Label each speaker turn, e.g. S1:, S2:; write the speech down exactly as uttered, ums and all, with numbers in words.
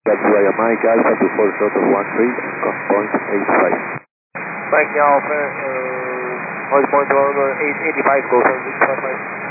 S1: W I M I, Alpha two four Total one three, con point eight five.
S2: Mike Alpha, uh, hold point on eight eighty-five, go for six five five.